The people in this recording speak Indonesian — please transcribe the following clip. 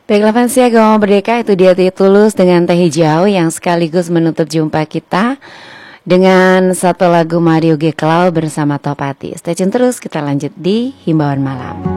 Baiklah fans ya Gawang Merdeka, itu dia Tulus dengan Teh Hijau yang sekaligus menutup jumpa kita dengan satu lagu Mario G. Cloud bersama Topati. Stay tune terus, kita lanjut di Himbauan Malam.